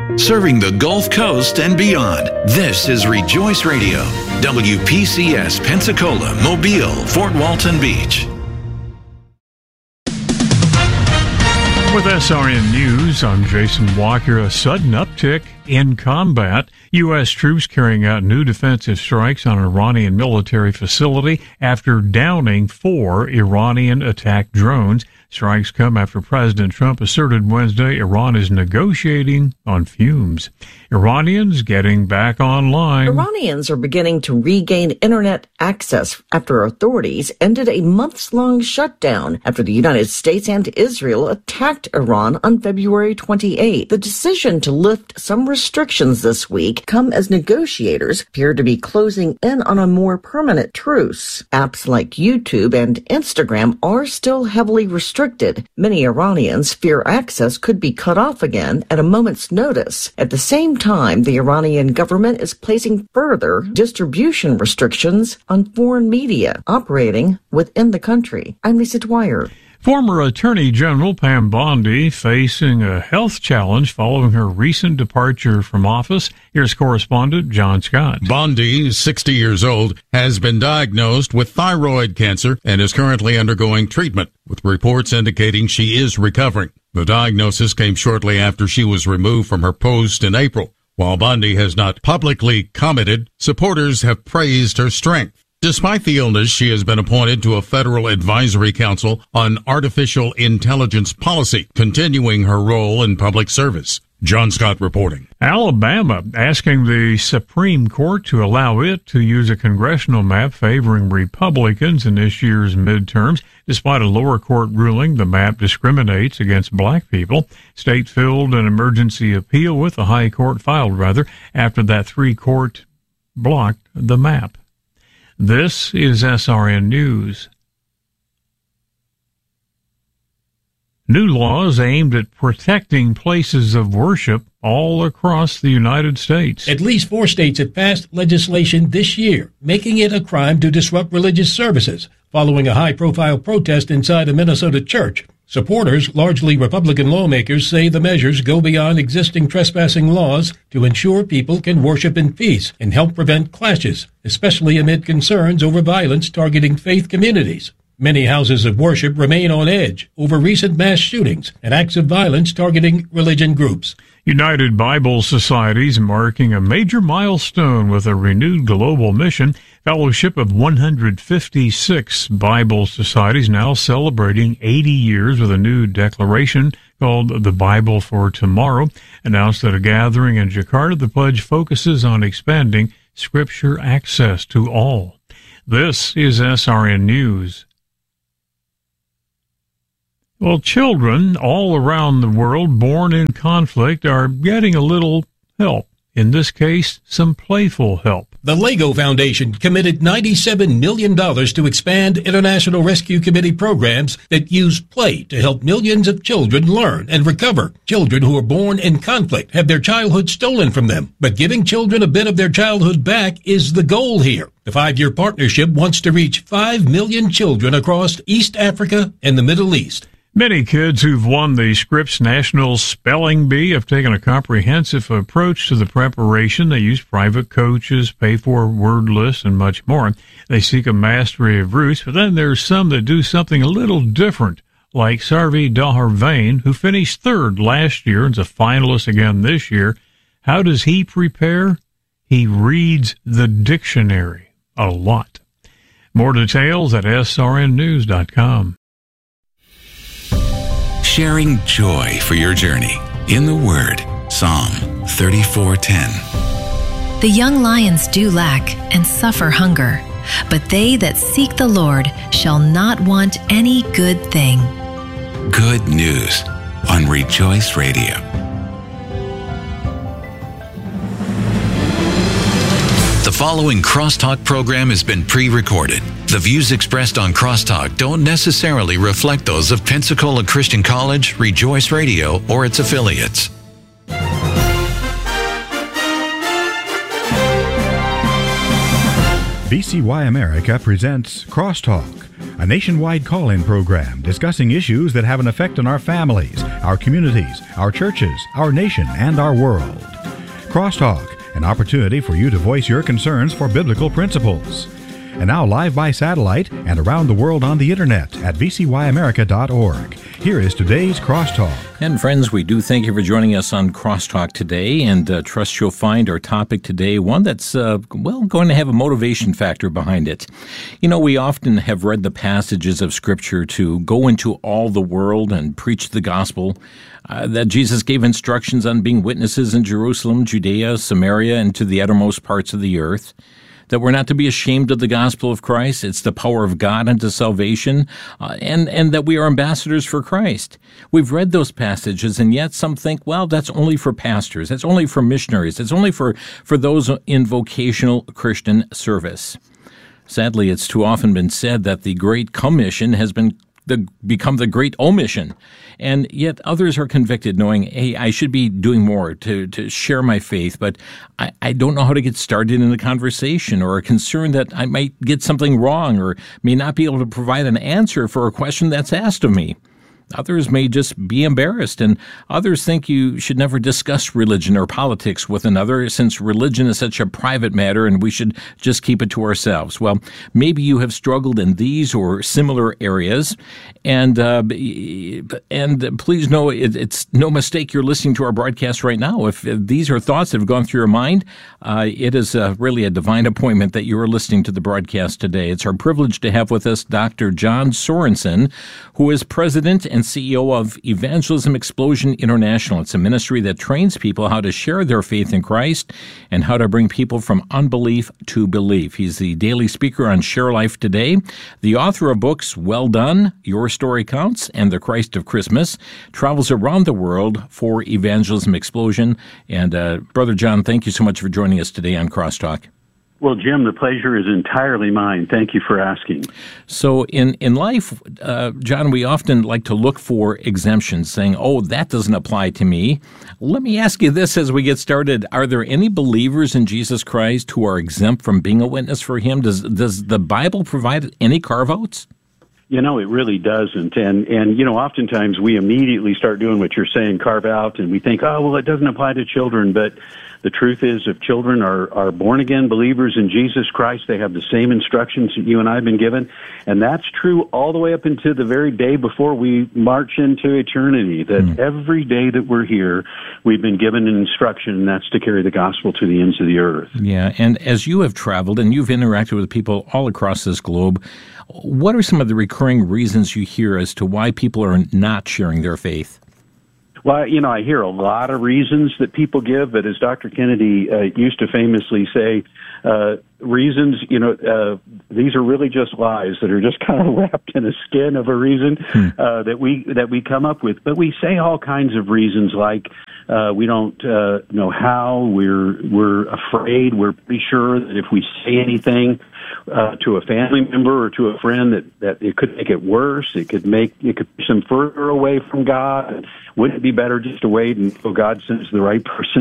Serving the Gulf Coast and beyond, this is Rejoice Radio, WPCS Pensacola, Mobile, Fort Walton Beach. With SRN News, I'm Jason Walker. A sudden uptick in combat. U.S. troops carrying out new defensive strikes on an Iranian military facility after downing 4 Iranian-attacked drones. Strikes come after President Trump asserted Wednesday Iran is negotiating on fumes. Iranians getting back online. Iranians are beginning to regain internet access after authorities ended a months-long shutdown after the United States and Israel attacked Iran on February 28. The decision to lift some restrictions this week come as negotiators appear to be closing in on a more permanent truce. Apps like YouTube and Instagram are still heavily restricted. Many Iranians fear access could be cut off again at a moment's notice. At the same time, the Iranian government is placing further distribution restrictions on foreign media operating within the country. I'm Lisa Dwyer. Former Attorney General Pam Bondi facing a health challenge following her recent departure from office. Here's correspondent John Scott. Bondi, 60 years old, has been diagnosed with thyroid cancer and is currently undergoing treatment, with reports indicating she is recovering. The diagnosis came shortly after she was removed from her post in April. While Bondi has not publicly commented, supporters have praised her strength. Despite the illness, she has been appointed to a federal advisory council on artificial intelligence policy, continuing her role in public service. John Scott reporting. Alabama asking the Supreme Court to allow it to use a congressional map favoring Republicans in this year's midterms. Despite a lower court ruling, the map discriminates against black people. State filed an emergency appeal with the high court, after that 3-court blocked the map. This is SRN News. New laws aimed at protecting places of worship all across the United States. At least 4 states have passed legislation this year, making it a crime to disrupt religious services, following a high-profile protest inside a Minnesota church. Supporters, largely Republican lawmakers, say the measures go beyond existing trespassing laws to ensure people can worship in peace and help prevent clashes, especially amid concerns over violence targeting faith communities. Many houses of worship remain on edge over recent mass shootings and acts of violence targeting religion groups. United Bible Societies marking a major milestone with a renewed global mission. Fellowship of 156 Bible Societies now celebrating 80 years with a new declaration called The Bible for Tomorrow. Announced at a gathering in Jakarta, the pledge focuses on expanding Scripture access to all. This is SRN News. Well, children all around the world born in conflict are getting a little help. In this case, some playful help. The LEGO Foundation committed $97 million to expand International Rescue Committee programs that use play to help millions of children learn and recover. Children who are born in conflict have their childhood stolen from them, but giving children a bit of their childhood back is the goal here. The 5-year partnership wants to reach 5 million children across East Africa and the Middle East. Many kids who've won the Scripps National Spelling Bee have taken a comprehensive approach to the preparation. They use private coaches, pay for word lists, and much more. They seek a mastery of roots, but then there's some that do something a little different, like Sarvi Daharvain, who finished 3rd last year and is a finalist again this year. How does he prepare? He reads the dictionary a lot. More details at srnnews.com. Sharing joy for your journey in the Word. Psalm 34:10. The young lions do lack and suffer hunger, but they that seek the Lord shall not want any good thing. Good news on Rejoice Radio. The following Crosstalk program has been pre-recorded. The views expressed on Crosstalk don't necessarily reflect those of Pensacola Christian College, Rejoice Radio, or its affiliates. VCY America presents Crosstalk, a nationwide call-in program discussing issues that have an effect on our families, our communities, our churches, our nation, and our world. Crosstalk, an opportunity for you to voice your concerns for biblical principles. And now live by satellite and around the world on the internet at vcyamerica.org. Here is today's Crosstalk. And friends, we do thank you for joining us on Crosstalk today, and trust you'll find our topic today one that's, going to have a motivation factor behind it. You know, we often have read the passages of Scripture to go into all the world and preach the gospel, that Jesus gave instructions on being witnesses in Jerusalem, Judea, Samaria, and to the uttermost parts of the earth. That we're not to be ashamed of the gospel of Christ. It's the power of God unto salvation, and that we are ambassadors for Christ. We've read those passages, and yet some think, well, that's only for pastors. That's only for missionaries. That's only for those in vocational Christian service. Sadly, it's too often been said that the Great Commission has become the Great Omission. And yet others are convicted knowing, hey, I should be doing more to share my faith, but I don't know how to get started in a conversation, or a concern that I might get something wrong or may not be able to provide an answer for a question that's asked of me. Others may just be embarrassed, and others think you should never discuss religion or politics with another, since religion is such a private matter and we should just keep it to ourselves. Well, maybe you have struggled in these or similar areas, and please know it's no mistake you're listening to our broadcast right now. If these are thoughts that have gone through your mind, it is really a divine appointment that you are listening to the broadcast today. It's our privilege to have with us Dr. John Sorensen, who is president and CEO of Evangelism Explosion International. It's a ministry that trains people how to share their faith in Christ and how to bring people from unbelief to belief. He's the daily speaker on Share Life Today, the author of books Well Done, Your Story Counts, and The Christ of Christmas, travels around the world for Evangelism Explosion. And Brother John, thank you so much for joining us today on Crosstalk. Well, Jim, the pleasure is entirely mine. Thank you for asking. So in life, John, we often like to look for exemptions, saying, oh, that doesn't apply to me. Let me ask you this as we get started. Are there any believers in Jesus Christ who are exempt from being a witness for Him? Does the Bible provide any carve-outs? You know, it really doesn't. And you know, oftentimes we immediately start doing what you're saying, carve out, and we think, oh, well, it doesn't apply to children. But the truth is, if children are born-again believers in Jesus Christ, they have the same instructions that you and I have been given. And that's true all the way up into the very day before we march into eternity, that every day that we're here, we've been given an instruction, and that's to carry the gospel to the ends of the earth. Yeah, and as you have traveled and you've interacted with people all across this globe, what are some of the recurring reasons you hear as to why people are not sharing their faith? Well, you know, I hear a lot of reasons that people give, but as Dr. Kennedy used to famously say, reasons, you know, these are really just lies that are just kind of wrapped in a skin of a reason that we come up with. But we say all kinds of reasons, like we don't know how, we're afraid, we're pretty sure that if we say anything to a family member or to a friend that it could make it worse, it could push them further away from God. Wouldn't it be better just to wait until God sends the right person